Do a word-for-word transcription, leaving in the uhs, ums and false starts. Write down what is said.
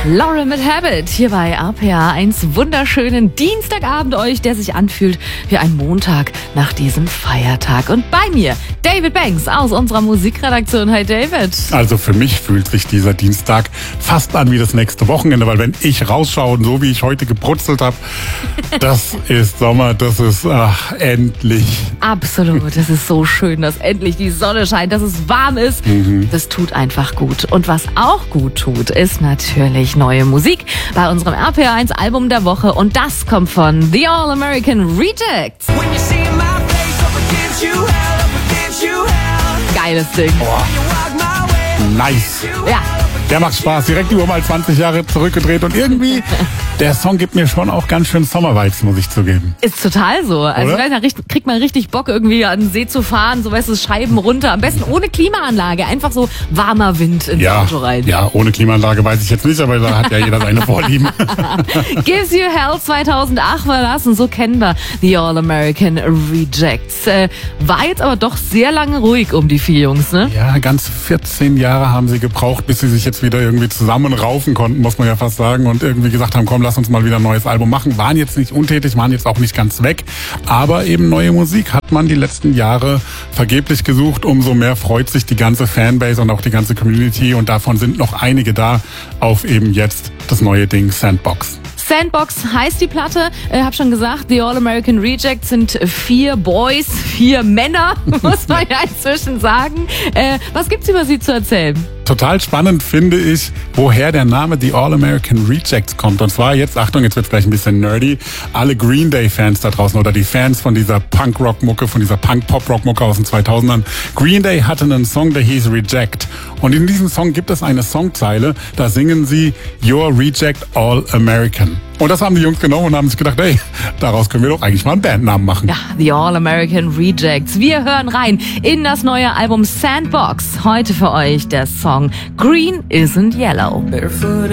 Laurel mit Habit hier bei R P R eins. Wunderschönen Dienstagabend euch, der sich anfühlt wie ein Montag nach diesem Feiertag. Und bei mir David Banks aus unserer Musikredaktion. Hi David. Also für mich fühlt sich dieser Dienstag fast an wie das nächste Wochenende, weil wenn ich rausschaue, so wie ich heute gebrutzelt habe, das ist Sommer, das ist ach, endlich. Absolut, es ist so schön, dass endlich die Sonne scheint, dass es warm ist. Mhm. Das tut einfach gut. Und was auch gut tut, ist natürlich neue Musik bei unserem R P R eins Album der Woche. Und das kommt von The All American Rejects. Geiles Ding. Oh. Nice. Ja. Der macht Spaß. Direkt über mal zwanzig Jahre zurückgedreht. Und irgendwie, der Song gibt mir schon auch ganz schön Sommervibes, muss ich zugeben. Ist total so. Also Oder? da kriegt man richtig Bock, irgendwie an den See zu fahren, so weißt du, Scheiben runter. Am besten ohne Klimaanlage. Einfach so warmer Wind ins Ja, Auto rein. ja, ohne Klimaanlage weiß ich jetzt nicht, aber da hat ja jeder seine Vorlieben. Gives You Hell zweitausendacht war das und so kennen wir The All American Rejects. Äh, war jetzt aber doch sehr lange ruhig um die vier Jungs, ne? Ja, ganz vierzehn Jahre haben sie gebraucht, bis sie sich jetzt wieder irgendwie zusammenraufen konnten, muss man ja fast sagen, und irgendwie gesagt haben, komm, lass uns mal wieder ein neues Album machen. Waren jetzt nicht untätig, waren jetzt auch nicht ganz weg, aber eben neue Musik hat man die letzten Jahre vergeblich gesucht. Umso mehr freut sich die ganze Fanbase und auch die ganze Community, und davon sind noch einige da auf eben jetzt das neue Ding Sandbox. Sandbox heißt die Platte. Ich äh, habe schon gesagt, The All American Rejects sind vier Boys, vier Männer, muss man ja inzwischen sagen. Äh, was gibt's über sie zu erzählen? Total spannend finde ich, woher der Name The All American Rejects kommt. Und zwar jetzt, Achtung, jetzt wird's gleich ein bisschen nerdy, alle Green Day Fans da draußen oder die Fans von dieser Punk-Rock-Mucke, von dieser Punk-Pop-Rock-Mucke aus den zweitausendern. Green Day hatte einen Song, der hieß Reject. Und in diesem Song gibt es eine Songzeile, da singen sie You're Reject All American. Und das haben die Jungs genommen und haben sich gedacht, hey, daraus können wir doch eigentlich mal einen Bandnamen machen. Ja, The All American Rejects. Wir hören rein in das neue Album Sandbox. Heute für euch der Song Green Isn't Yellow. Barefoot